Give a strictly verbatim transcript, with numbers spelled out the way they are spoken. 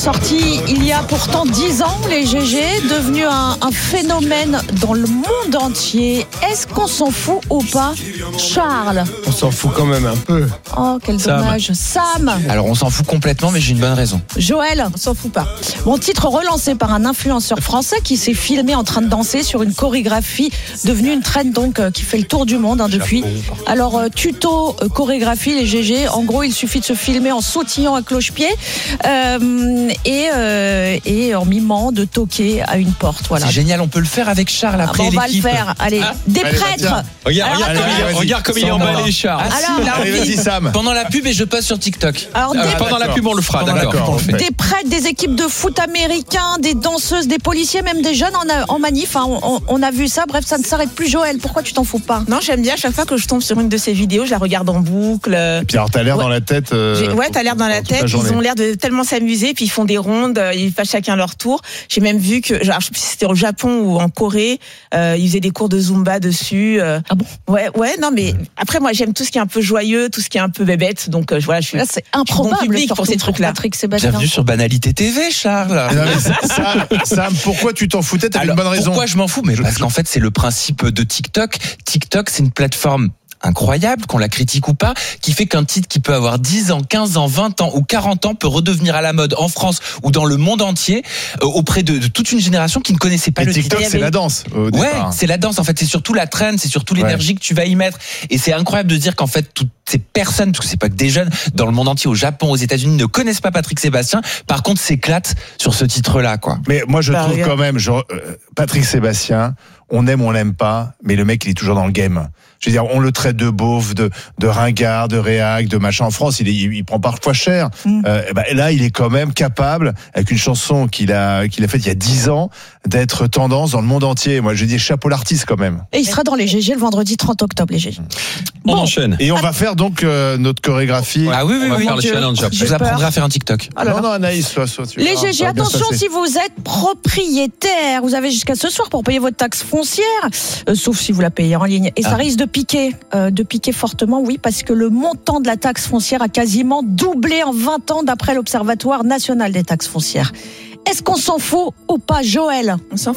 Sorti il y a pourtant dix ans, les G G, devenu un, un phénomène dans le monde entier. Est-ce qu'on s'en fout ou pas, Charles? On s'en fout quand même un peu. Oh, quel Sam. dommage. Sam. Alors on s'en fout complètement, mais j'ai une bonne raison. Joël. On s'en fout pas. Bon, titre relancé par un influenceur français qui s'est filmé en train de danser sur une chorégraphie devenue une trend donc euh, qui fait le tour du monde hein, depuis. Alors euh, tuto euh, chorégraphie les G G. En gros, il suffit de se filmer en sautillant à cloche-pied euh, et euh, et en mimant de toquer à une porte. Voilà. C'est génial, on peut le faire avec Charles Ah, après bon, on va le l'équipe. faire. Allez, Ah, des allez, prêtres. bah, Regarde, Alors, regarde, attends. comme il est- regarde comme il est Sans emballé, bras. Charles. Ah, si, Alors, là, Allez, oui. vas-y, Sam. Pendant la pub et je poste sur TikTok. Alors, Ah, des, pendant la pub, on le fera. Pendant la D'accord. pub, on le fait. des prêtres, des équipes de foot américains, des danseuses, des policiers, même des jeunes en, a- en manif. Hein, on, on- on a vu ça. Bref, ça ne s'arrête plus. Joël, pourquoi tu t'en fous pas? Non, j'aime bien. Chaque fois que je tombe sur une de ces vidéos, je la regarde en boucle. Et puis alors, t'as l'air Ouais. dans la tête. euh, J'ai- ouais, t'as l'air dans la toute la tête. journée. Ils ont l'air de tellement s'amuser, puis ils font des rondes. euh, Ils fassent chacun leur tour. J'ai même vu que, genre, je sais plus si c'était au Japon ou en Corée, euh, ils faisaient des cours de Zumba dessus. euh. Ah bon? Ouais, ouais. Non, mais après, moi, j'aime tout ce qui est un peu joyeux, tout ce qui est un peu bébête. Donc, euh, voilà, je suis. Là, c'est bon improbable public pour surtout ces trucs-là. Patrick Sébastien. Bienvenue sur Banalité T V, Charles. Non, mais Sam, Sam, pourquoi tu t'en foutais? T'avais une Alors, bonne raison. pourquoi je m'en fous? Mais Je- parce je- qu'en fait, c'est le principe de TikTok. TikTok, c'est une plateforme incroyable, qu'on la critique ou pas, qui fait qu'un titre qui peut avoir dix ans, quinze ans, vingt ans ou quarante ans peut redevenir à la mode en France ou dans le monde entier euh, auprès de, de toute une génération qui ne connaissait pas Et le TikTok, titre. c'est la danse au Ouais, départ. c'est la danse en fait, c'est surtout la trend, c'est surtout l'énergie que tu vas y mettre et c'est incroyable de dire qu'en fait toutes ces personnes, parce que c'est pas que des jeunes dans le monde entier, au Japon, aux États-Unis, ne connaissent pas Patrick Sébastien, par contre s'éclatent sur ce titre-là quoi. Mais moi, je Bah, trouve regarde. quand même, genre, euh, Patrick Sébastien, on aime ou on l'aime pas, mais le mec, il est toujours dans le game. Je veux dire, on le traite de beauf, de, de ringard, de réac, de machin. En France, il, est, il, il prend parfois cher. Mm. Euh, et ben, là, il est quand même capable, avec une chanson qu'il a, qu'il a faite il y a dix ans, d'être tendance dans le monde entier. Moi, je dis chapeau l'artiste quand même. Et il sera dans les G G le vendredi trente octobre, les G G. On Bon. enchaîne. Et on va faire donc euh, notre chorégraphie. Ah oui oui On va oui. faire le Dieu. challenge Je après. J'ai vous apprendrai peur. à faire un TikTok. Ah là non, là. non, Anaïs, soit, soit, tu Les verras, G G, ça va bien se attention, passer. si vous êtes propriétaire, vous avez jusqu'à ce soir pour payer votre taxe foncière, euh, sauf si vous la payez en ligne. Et ça Ah. risque de piquer, euh, de piquer fortement, oui, parce que le montant de la taxe foncière a quasiment doublé en vingt ans d'après l'Observatoire national des taxes foncières. Est-ce qu'on s'en fout ou pas, Joël? On s'en